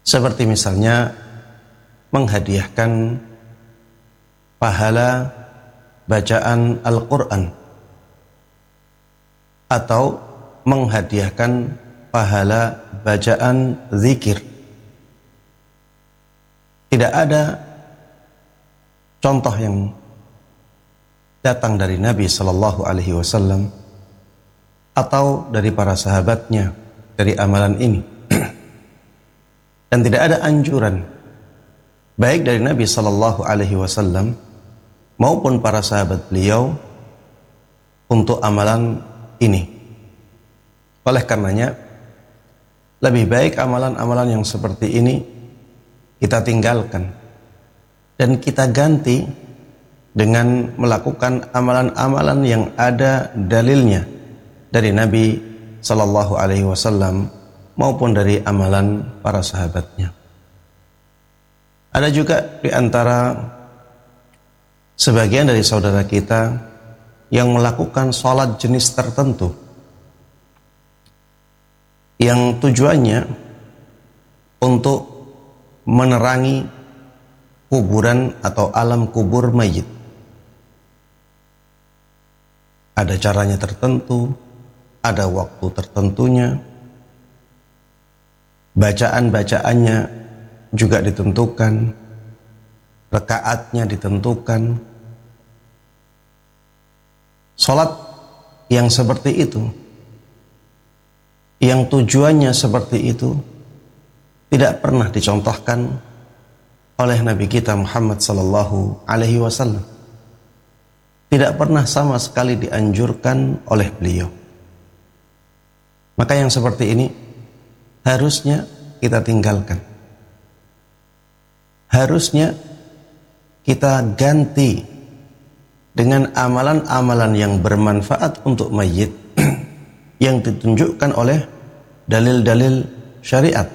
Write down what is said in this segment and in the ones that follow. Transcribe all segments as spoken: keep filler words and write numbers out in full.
Seperti misalnya menghadiahkan pahala bacaan Al-Quran atau menghadiahkan pahala bacaan zikir. Tidak ada contoh yang datang dari Nabi Sallallahu Alaihi Wasallam atau dari para sahabatnya dari amalan ini. Dan tidak ada anjuran baik dari Nabi Sallallahu Alaihi Wasallam maupun para sahabat beliau untuk amalan ini. Oleh karenanya, lebih baik amalan-amalan yang seperti ini kita tinggalkan dan kita ganti dengan melakukan amalan-amalan yang ada dalilnya dari Nabi Sallallahu Alaihi Wasallam maupun dari amalan para sahabatnya. Ada juga di antara sebagian dari saudara kita yang melakukan sholat jenis tertentu yang tujuannya untuk menerangi kuburan atau alam kubur mayit. Ada caranya tertentu, ada waktu tertentunya, bacaan-bacaannya juga ditentukan, rakaatnya ditentukan. Salat yang seperti itu, yang tujuannya seperti itu, tidak pernah dicontohkan oleh Nabi kita Muhammad sallallahu alaihi wasallam. Tidak pernah sama sekali dianjurkan oleh beliau. Maka yang seperti ini harusnya kita tinggalkan. Harusnya kita ganti dengan amalan-amalan yang bermanfaat untuk mayit yang ditunjukkan oleh dalil-dalil syariat.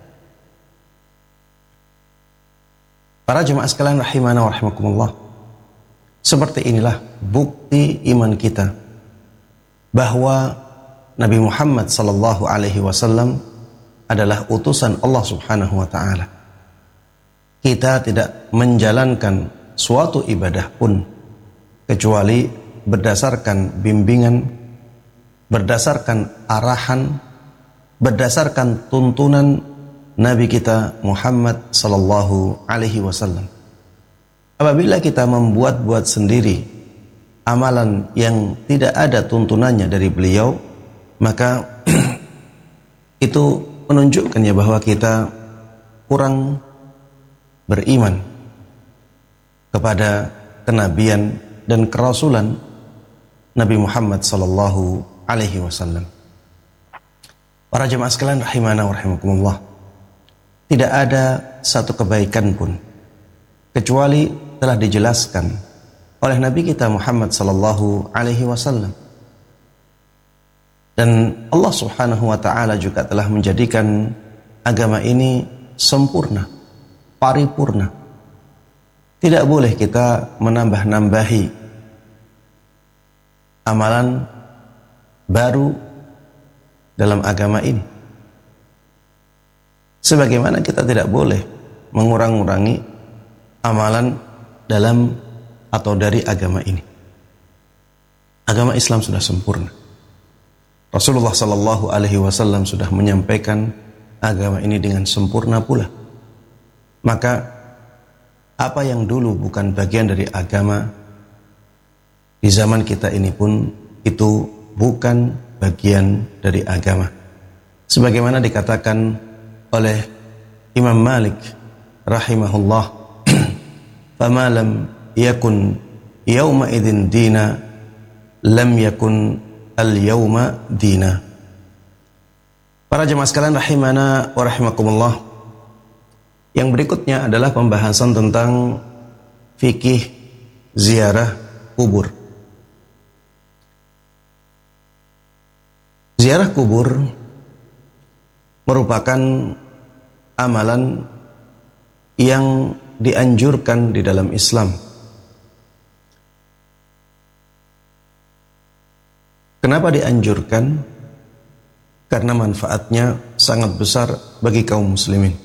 Para jemaah sekalian rahimana wa rahimakumullah, seperti inilah bukti iman kita bahwa Nabi Muhammad sallallahu alaihi wasallam adalah utusan Allah Subhanahu wa taala. Kita tidak menjalankan suatu ibadah pun kecuali berdasarkan bimbingan, berdasarkan arahan, berdasarkan tuntunan Nabi kita Muhammad sallallahu alaihi wasallam. Apabila kita membuat-buat sendiri amalan yang tidak ada tuntunannya dari beliau, maka itu menunjukkannya bahwa kita kurang beriman kepada kenabian dan kerasulan Nabi Muhammad sallallahu alaihi wasallam. Para jemaah sekalian rahimana wa rahimakumullah, tidak ada satu kebaikan pun kecuali telah dijelaskan oleh Nabi kita Muhammad sallallahu alaihi wasallam. Dan Allah Subhanahu wa taala juga telah menjadikan agama ini sempurna, paripurna. Tidak boleh kita menambah-nambahi amalan baru dalam agama ini. Sebagaimana kita tidak boleh mengurang-urangi amalan dalam atau dari agama ini. Agama Islam sudah sempurna. Rasulullah sallallahu alaihi wasallam sudah menyampaikan agama ini dengan sempurna pula. Maka apa yang dulu bukan bagian dari agama, di zaman kita ini pun itu bukan bagian dari agama. Sebagaimana dikatakan oleh Imam Malik rahimahullah, fama lam yakun yawma idzin dina lam yakun al yawma dina. Para jemaah sekalian rahimana wa rahimakumullah, yang berikutnya adalah pembahasan tentang fikih ziarah kubur. Ziarah kubur merupakan amalan yang dianjurkan di dalam Islam. Kenapa dianjurkan? Karena manfaatnya sangat besar bagi kaum muslimin.